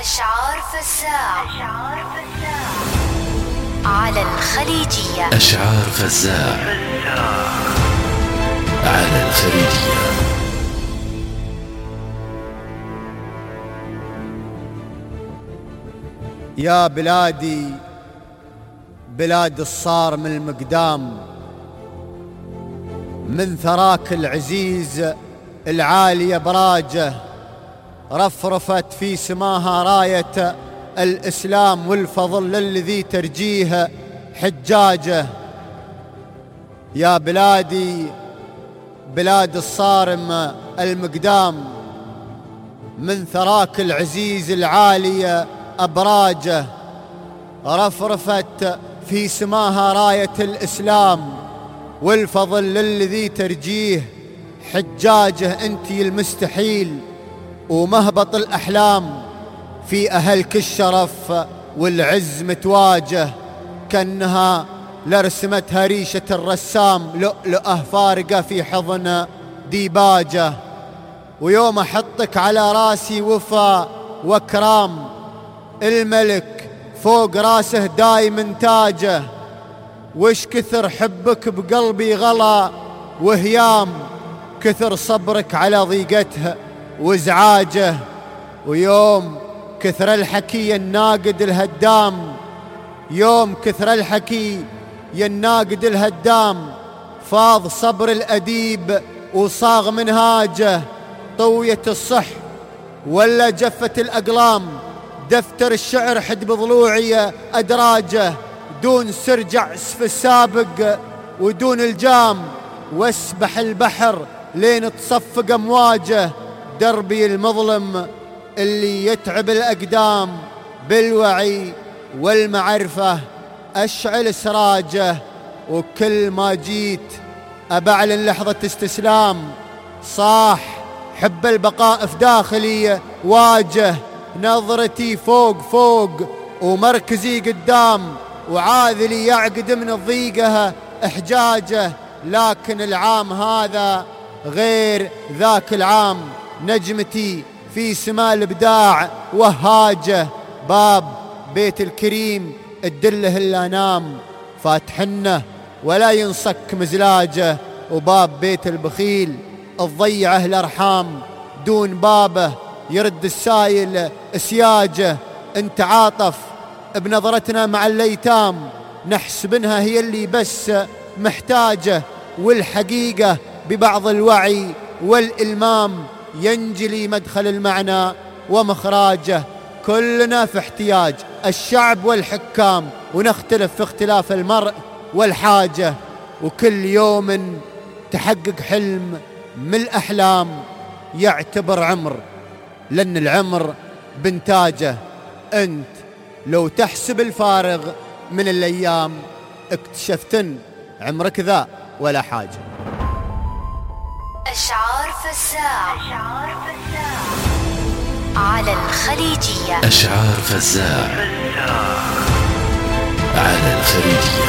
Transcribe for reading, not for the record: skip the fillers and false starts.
أشعار فزاع على الخليجية. أشعار فزاع على الخليجية. يا بلادي بلاد الصارم المقدام، من ثراك العزيز العالي براجه، رفرفت في سماها راية الإسلام والفضل للذي ترجيه حجاجه. يا بلادي بلاد الصارم المقدام، من ثراك العزيز العالي أبراجه، رفرفت في سماها راية الإسلام والفضل للذي ترجيه حجاجه. انتي المستحيل ومهبط الأحلام، في أهلك الشرف والعز متواجه، كأنها لرسمتها ريشة الرسام لؤلؤة فارقة في حضن ديباجه. ويوم أحطك على راسي وفا وكرام، الملك فوق راسه دايم تاجه، وش كثر حبك بقلبي غلا وهيام، كثر صبرك على ضيقته وازعاجه. ويوم كثر الحكي يا الناقد الهدام، يوم كثر الحكي يا الناقد الهدام، فاض صبر الأديب وصاغ منهاجه، طوية الصح ولا جفت الأقلام، دفتر الشعر حد بضلوعي أدراجه، دون سرجع في السابق ودون الجام، واسبح البحر لين تصفق أمواجه. دربي المظلم اللي يتعب الأقدام، بالوعي والمعرفة أشعل سراجه. وكل ما جيت أبعلن لحظة استسلام، صاح حب البقاء في داخلي واجه، نظرتي فوق فوق ومركزي قدام، وعاذلي يعقد من الضيقة إحجاجه. لكن العام هذا غير ذاك العام، نجمتي في سماء الإبداع وهاجه، باب بيت الكريم الدله إلا نام، فاتحنه ولا ينصك مزلاجه، وباب بيت البخيل الضيعه الأرحام، دون بابه يرد السايل اسياجه. انت عاطف بنظرتنا مع الليتام، نحسبنها هي اللي بس محتاجه، والحقيقة ببعض الوعي والإلمام ينجلي مدخل المعنى ومخراجه. كلنا في احتياج الشعب والحكام، ونختلف في اختلاف المرء والحاجة، وكل يوم تحقق حلم من الأحلام، يعتبر عمر لأن العمر بنتاجه. أنت لو تحسب الفارغ من الأيام، اكتشفتن عمرك ذا ولا حاجة. أشعار فزاع على الخليجية. أشعار فزاع على الخليجية.